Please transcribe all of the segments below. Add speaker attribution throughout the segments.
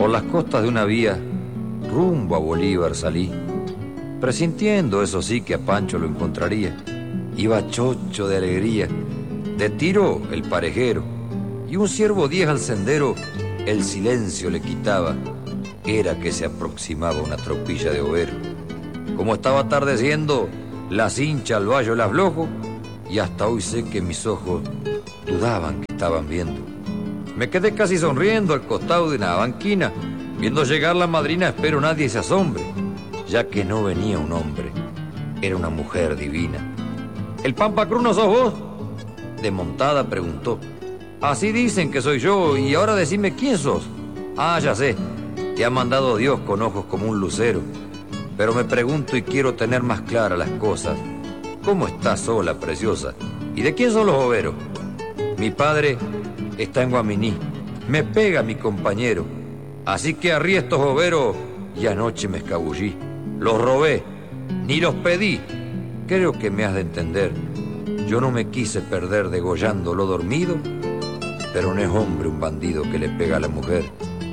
Speaker 1: Por las costas de una vía, rumbo a Bolívar salí, presintiendo, eso sí, que a Pancho lo encontraría. Iba chocho de alegría, de tiro el parejero, y un ciervo 10 al sendero el silencio le quitaba. Era que se aproximaba una tropilla de overos. Como estaba atardeciendo, la cincha al vallo la aflojo, y hasta hoy sé que mis ojos dudaban que estaban viendo. Me quedé casi sonriendo al costado de una banquina, viendo llegar la madrina. Espero nadie se asombre, ya que no venía un hombre, era una mujer divina. ¿El Pampa Cruz no sos vos?, de montada preguntó. Así dicen que soy yo, y ahora decime quién sos. Ah, ya sé, te ha mandado Dios con ojos como un lucero. Pero me pregunto y quiero tener más claras las cosas. ¿Cómo estás sola, preciosa? ¿Y de quién son los overos? Mi padre está en Guaminí, me pega mi compañero. Así que arrié estos overos y anoche me escabullí. Los robé, ni los pedí. Creo que me has de entender. Yo no me quise perder degollándolo dormido, pero no es hombre un bandido que le pega a la mujer.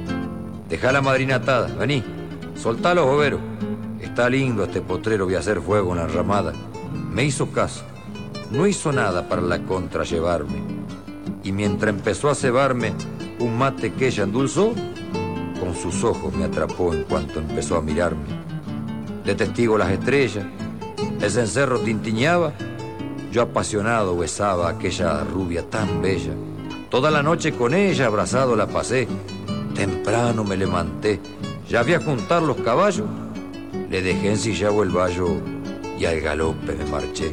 Speaker 1: Dejá la madrina atada, vení, soltá los overos. Está lindo este potrero, voy a hacer fuego en la ramada. Me hizo caso, no hizo nada para la contra llevarme. Y mientras empezó a cebarme un mate que ella endulzó, con sus ojos me atrapó en cuanto empezó a mirarme. De testigo las estrellas, el cencerro tintiñaba. Yo apasionado besaba a aquella rubia tan bella. Toda la noche con ella abrazado la pasé. Temprano me levanté, ya vi a juntar los caballos. Le dejé ensillado el vallo y al galope me marché.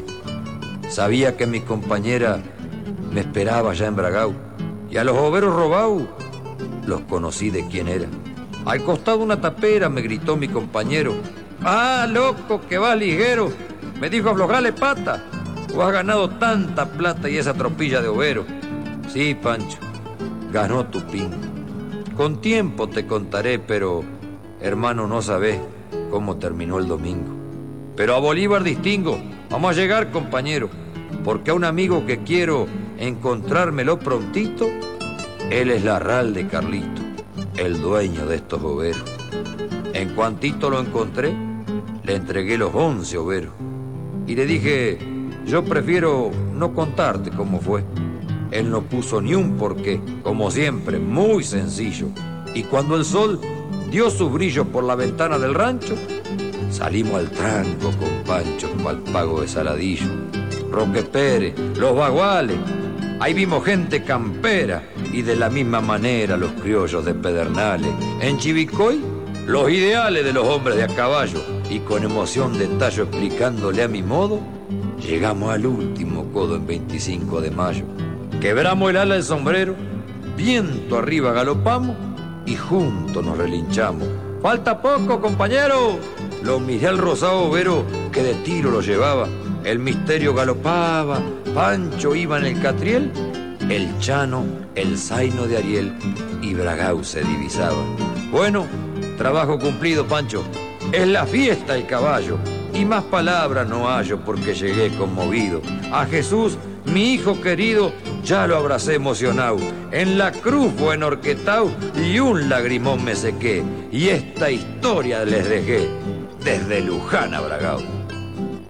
Speaker 1: Sabía que mi compañera me esperaba ya en Bragau, y a los overos robados los conocí de quién era. Al costado de una tapera me gritó mi compañero. ¡Ah, loco, que vas ligero! Me dijo, aflojale pata, o has ganado tanta plata y esa tropilla de overos. Sí, Pancho, ganó tu pingo. Con tiempo te contaré, pero hermano, no sabés cómo terminó el domingo. Pero a Bolívar distingo, vamos a llegar, compañero, porque a un amigo que quiero encontrármelo prontito, él es Larral de Carlito, el dueño de estos overos. En cuantito lo encontré, le entregué los 11 overos y le dije, yo prefiero no contarte cómo fue. Él no puso ni un porqué, como siempre, muy sencillo. Y cuando el sol dio su brillo por la ventana del rancho, salimos al tranco con Pancho pa'l pago de Saladillo. Roque Pérez, los baguales, ahí vimos gente campera, y de la misma manera los criollos de Pedernales. En Chivicoy, los ideales de los hombres de a caballo, y con emoción de tallo explicándole a mi modo, llegamos al último codo en 25 de mayo. Quebramos el ala del sombrero, viento arriba galopamos y juntos nos relinchamos. ¡Falta poco, compañero! Lo miré al rosado overo que de tiro lo llevaba. El misterio galopaba, Pancho iba en el catriel, el Chano, el zaino de Ariel y Bragau se divisaba. Bueno, trabajo cumplido, Pancho. Es la fiesta el caballo y más palabras no hallo porque llegué conmovido. A Jesús, mi hijo querido, ya lo abracé emocionado. En la cruz fue enorquetao y un lagrimón me sequé. Y esta historia les dejé desde Luján a Bragao.